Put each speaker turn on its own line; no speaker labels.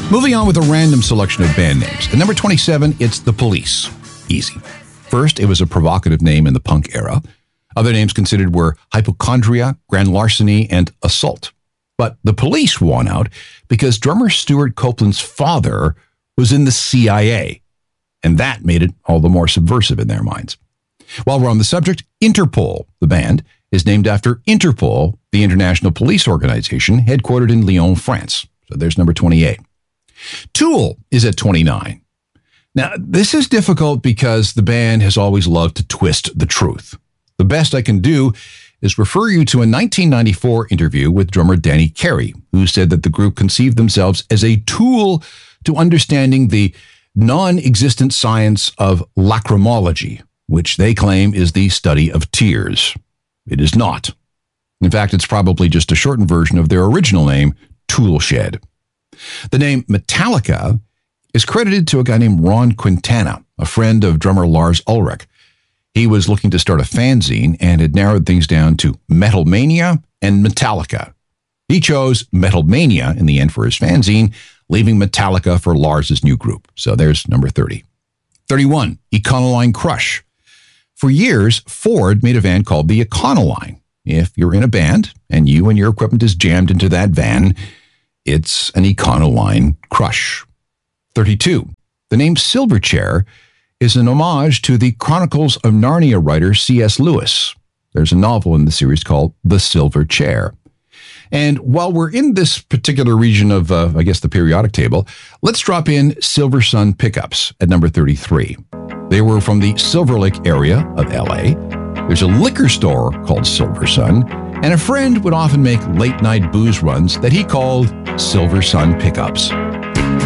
Moving on with a random selection of band names. At number 27, it's The Police. Easy. First, it was a provocative name in the punk era. Other names considered were Hypochondria, Grand Larceny, and Assault. But The Police won out because drummer Stuart Copeland's father was in the CIA, and that made it all the more subversive in their minds. While we're on the subject, Interpol, the band, is named after Interpol, the international police organization headquartered in Lyon, France. So there's number 28. Tool is at 29. Now, this is difficult because the band has always loved to twist the truth. The best I can do is refer you to a 1994 interview with drummer Danny Carey, who said that the group conceived themselves as a tool to understanding the non-existent science of lacrimology, which they claim is the study of tears. It is not. In fact, it's probably just a shortened version of their original name, Toolshed. The name Metallica is credited to a guy named Ron Quintana, a friend of drummer Lars Ulrich. He was looking to start a fanzine and had narrowed things down to Metal Mania and Metallica. He chose Metal Mania in the end for his fanzine, leaving Metallica for Lars's new group. So there's number 30. 31, Econoline Crush. For years, Ford made a van called the Econoline. If you're in a band and you and your equipment is jammed into that van, it's an Econoline Crush. 32. The name Silverchair is an homage to the Chronicles of Narnia writer C.S. Lewis. There's a novel in the series called The Silver Chair. And while we're in this particular region of, the periodic table, let's drop in Silver Sun Pickups at number 33. They were from the Silver Lake area of L.A. There's a liquor store called Silver Sun, and a friend would often make late-night booze runs that he called Silver Sun Pickups.